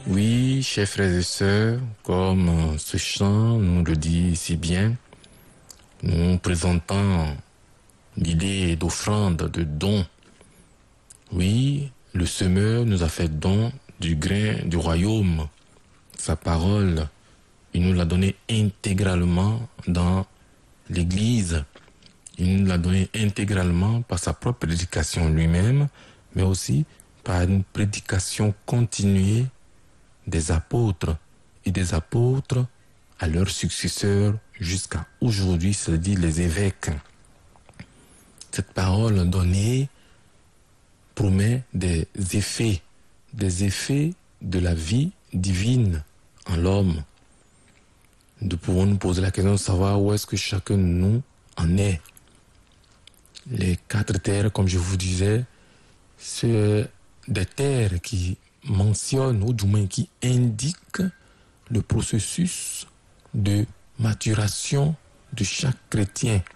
Oui, chers frères et sœurs, comme ce chant nous le dit si bien, nous présentons l'idée d'offrande, de don. Oui, le semeur nous a fait don du grain du royaume. Sa parole, il nous l'a donné intégralement dans l'Église. Il nous l'a donné intégralement par sa propre prédication lui-même, mais aussi par une prédication continuée des apôtres et des apôtres à leurs successeurs jusqu'à aujourd'hui, c'est-à-dire les évêques. Cette parole donnée promet des effets de la vie divine en l'homme. Nous pouvons nous poser la question de savoir où est-ce que chacun de nous en est. Les 4 terres, comme je vous disais, c'est des terres qui mentionnent, ou du moins qui indiquent le processus de maturation de chaque chrétien.